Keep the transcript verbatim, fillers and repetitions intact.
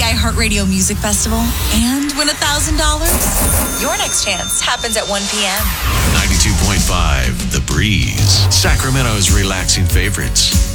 iHeartRadio Music Festival and win one thousand dollars? Your next chance happens at one p.m. ninety-two point five The Breeze, Sacramento's relaxing favorites.